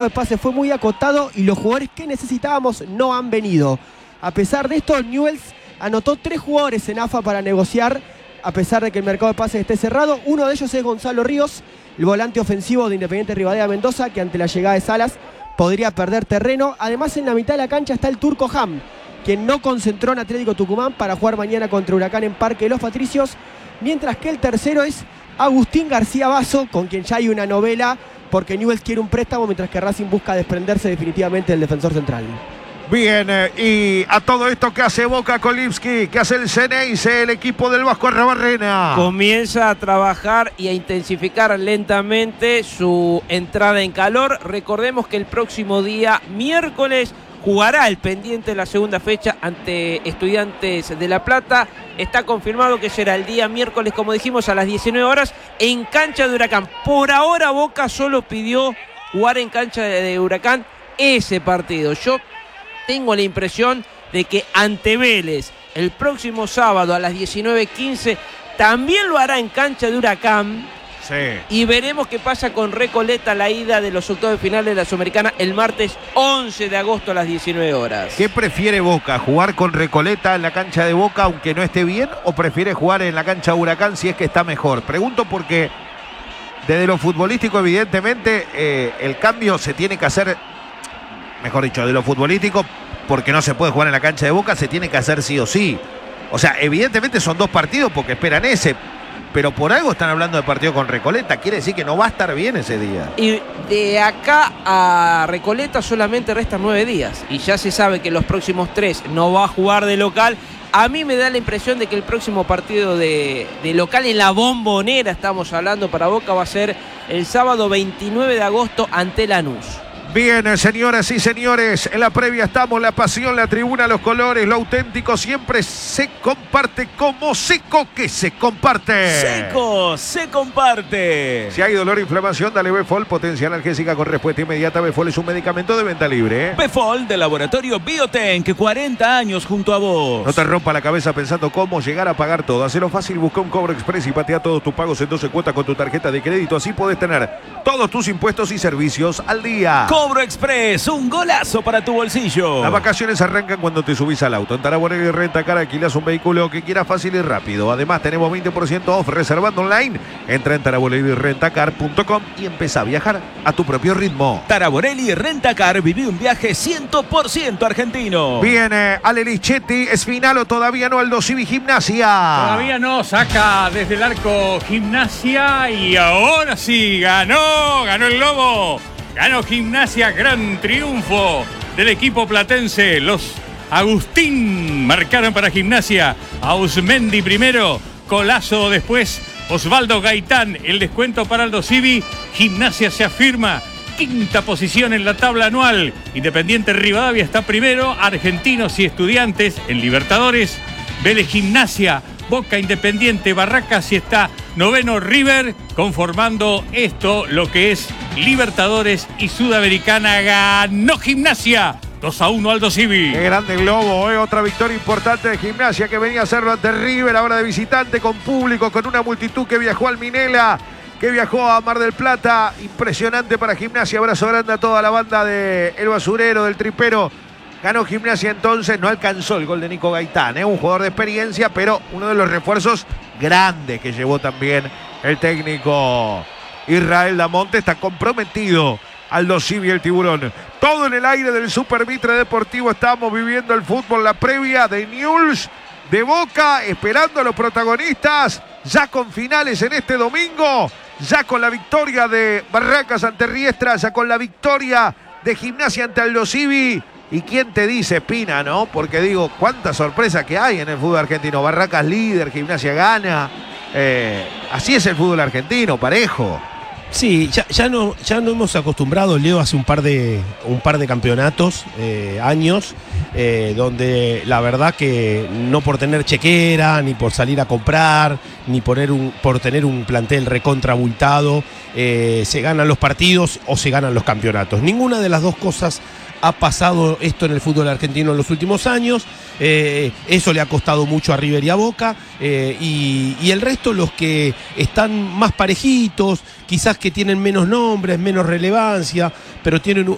de pases fue muy acotado y los jugadores que necesitábamos no han venido. A pesar de esto, Newell's anotó 3 jugadores en AFA para negociar, a pesar de que el mercado de pases esté cerrado. Uno de ellos es Gonzalo Ríos, el volante ofensivo de Independiente Rivadavia Mendoza, que ante la llegada de Salas podría perder terreno. Además, en la mitad de la cancha está el Turco Ham, quien no concentró en Atlético Tucumán para jugar mañana contra Huracán en Parque de los Patricios. Mientras que el tercero es Agustín García Basso, con quien ya hay una novela, porque Newell's quiere un préstamo, mientras que Racing busca desprenderse definitivamente del defensor central. Bien, y a todo esto, ¿qué hace Boca Kolibski? ¿Qué hace el Ceneice, el equipo del Vasco Arrabarrena? Comienza a trabajar y a intensificar lentamente su entrada en calor. Recordemos que el próximo día, miércoles, jugará el pendiente de la segunda fecha ante Estudiantes de La Plata. Está confirmado que será el día miércoles, como dijimos, a las 19 horas en cancha de Huracán. Por ahora Boca solo pidió jugar en cancha de Huracán ese partido. Yo tengo la impresión de que ante Vélez el próximo sábado a las 19:15 también lo hará en cancha de Huracán. Sí. Y veremos qué pasa con Recoleta, la ida de los octavos de final de la Sudamericana el martes 11 de agosto a las 19 horas. ¿Qué prefiere Boca? ¿Jugar con Recoleta en la cancha de Boca aunque no esté bien? ¿O prefiere jugar en la cancha de Huracán si es que está mejor? Pregunto porque desde lo futbolístico, evidentemente, el cambio se tiene que hacer, mejor dicho, de lo futbolístico, porque no se puede jugar en la cancha de Boca, se tiene que hacer sí o sí. O sea, evidentemente son 2 partidos porque esperan ese, pero por algo están hablando de partido con Recoleta. Quiere decir que no va a estar bien ese día. Y de acá a Recoleta solamente restan 9 días. Y ya se sabe que los próximos 3 no va a jugar de local. A mí me da la impresión de que el próximo partido de local en la Bombonera, estamos hablando para Boca, va a ser el sábado 29 de agosto ante Lanús. Bien, señoras y señores, en la previa estamos, la pasión, la tribuna, los colores, lo auténtico siempre se comparte como seco que se comparte. Seco se comparte. Si hay dolor o inflamación, dale Befol, potencia analgésica con respuesta inmediata. Befol es un medicamento de venta libre. Befol del laboratorio Biotenk, 40 años junto a vos. No te rompa la cabeza pensando cómo llegar a pagar todo. Hacelo fácil, busca un Cobro Express y patea todos tus pagos en 12 cuotas con tu tarjeta de crédito. Así podés tener todos tus impuestos y servicios al día. Cobro Express, un golazo para tu bolsillo. Las vacaciones arrancan cuando te subís al auto. En Taraborelli Rentacar alquilás un vehículo que quieras fácil y rápido. Además tenemos 20% off reservando online. Entra en taraborellirentacar.com y empezá a viajar a tu propio ritmo. Taraborelli Rentacar, viví un viaje 100% argentino. Viene Ale Lichetti, ¿es final o todavía no Aldo Civi Gimnasia? Todavía no, saca desde el arco Gimnasia y ahora sí, ganó el Lobo. Ganó Gimnasia, gran triunfo del equipo platense. Los Agustín marcaron para Gimnasia. Ausmendi primero, Colazo después, Osvaldo Gaitán. El descuento para Aldo Civi. Gimnasia se afirma. 5ª posición en la tabla anual. Independiente Rivadavia está primero. Argentinos y Estudiantes en Libertadores. Vélez Gimnasia, Boca Independiente, Barracas y está 9º River, conformando esto lo que es Libertadores y Sudamericana. Ganó Gimnasia 2-1 Aldo Civi. Qué grande el Globo, otra victoria importante de Gimnasia que venía a hacerlo ante River, ahora de visitante, con público, con una multitud que viajó al Minela, que viajó a Mar del Plata. Impresionante para Gimnasia, abrazo grande a toda la banda de El Basurero, del Tripero. Ganó Gimnasia entonces, no alcanzó el gol de Nico Gaitán, un jugador de experiencia, pero uno de los refuerzos grandes que llevó también el técnico Israel Damonte. Está comprometido Aldo Civi, el Tiburón. Todo en el aire del Super Mitre Deportivo. Estamos viviendo el fútbol, la previa de Newell's, de Boca, esperando a los protagonistas, ya con finales en este domingo, ya con la victoria de Barracas ante Riestra, ya con la victoria de Gimnasia ante Aldo Civi. ¿Y quién te dice, Espina, no? Porque digo, cuánta sorpresa que hay en el fútbol argentino. Barracas líder, Gimnasia gana. Así es el fútbol argentino, parejo. Sí, ya no hemos acostumbrado, Leo, hace un par de campeonatos, años, donde la verdad que no por tener chequera, ni por salir a comprar, ni por tener un plantel recontrabultado, se ganan los partidos o se ganan los campeonatos. Ninguna de las dos cosas ha pasado esto en el fútbol argentino en los últimos años. Eso le ha costado mucho a River y a Boca, y el resto, los que están más parejitos, quizás que tienen menos nombres, menos relevancia, pero tienen